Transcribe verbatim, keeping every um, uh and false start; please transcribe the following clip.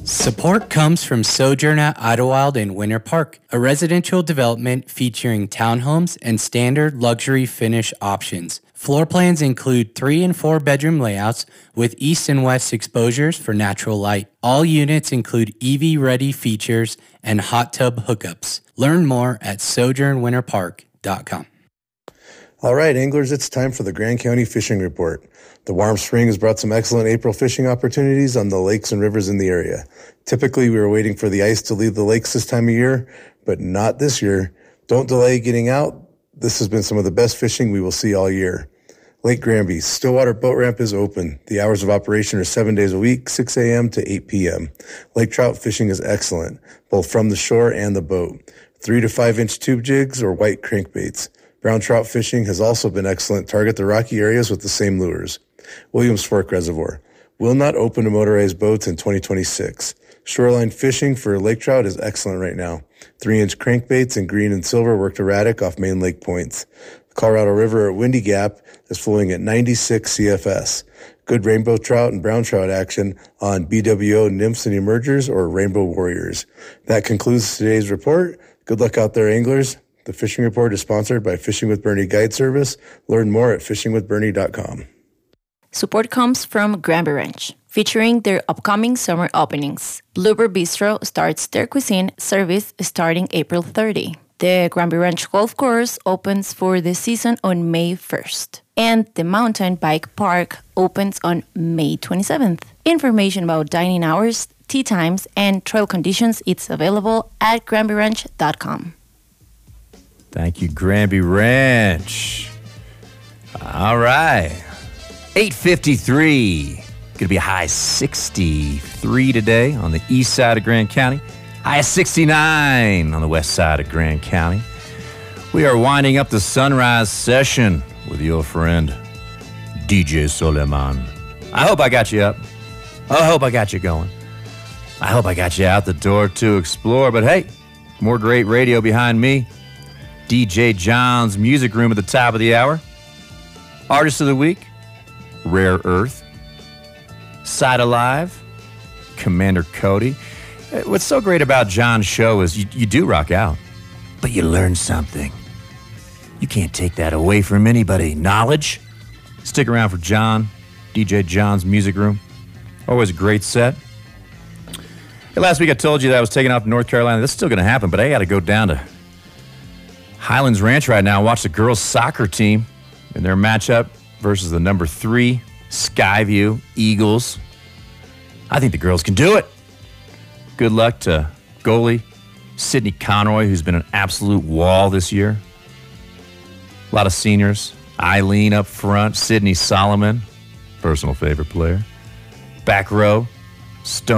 Support comes from Sojourn at Idlewild in Winter Park, a residential development featuring townhomes and standard luxury finish options. Floor plans include three and four bedroom layouts with east and west exposures for natural light. All units include E V-ready features and hot tub hookups. Learn more at sojourn winter park dot com. All right, anglers, it's time for the Grand County Fishing Report. The warm spring has brought some excellent April fishing opportunities on the lakes and rivers in the area. Typically, we were waiting for the ice to leave the lakes this time of year, but not this year. Don't delay getting out. This has been some of the best fishing we will see all year. Lake Granby, Stillwater Boat Ramp is open. The hours of operation are seven days a week, six a.m. to eight p.m. Lake trout fishing is excellent, both from the shore and the boat. Three to five inch tube jigs or white crankbaits. Brown trout fishing has also been excellent. Target the rocky areas with the same lures. Williams Fork Reservoir will not open to motorized boats in twenty twenty-six. Shoreline fishing for lake trout is excellent right now. Three inch crankbaits in green and silver worked erratic off main lake points. The Colorado River at Windy Gap is flowing at ninety-six C F S. Good rainbow trout and brown trout action on B W O nymphs and emergers or rainbow warriors. That concludes today's report. Good luck out there, anglers. The Fishing Report is sponsored by Fishing with Bernie Guide Service. Learn more at fishing with bernie dot com. Support comes from Granby Ranch, featuring their upcoming summer openings. Bluebird Bistro starts their cuisine service starting April thirtieth. The Granby Ranch Golf Course opens for the season on May first. And the Mountain Bike Park opens on May twenty-seventh. Information about dining hours, tea times, and trail conditions is available at granby ranch dot com. Thank you, Granby Ranch. All right. eight fifty-three. Going to be a high sixty-three today on the east side of Grand County. High sixty-nine on the west side of Grand County. We are winding up the sunrise session with your friend, D J Soleiman. I hope I got you up. I hope I got you going. I hope I got you out the door to explore. But hey, more great radio behind me. D J John's Music Room at the top of the hour. Artist of the Week, Rare Earth, Side Alive, Commander Cody. What's so great about John's show is you, you do rock out, but you learn something. You can't take that away from anybody. Knowledge. Stick around for John, D J John's Music Room. Always a great set. Hey, last week I told you that I was taking off to North Carolina. That's still going to happen, but I got to go down to Highlands Ranch right now and watch the girls' soccer team in their matchup versus the number three Skyview Eagles. I think the girls can do it. Good luck to goalie Sydney Conroy, who's been an absolute wall this year. A lot of seniors. Eileen up front. Sydney Solomon, personal favorite player. Back row, Stone.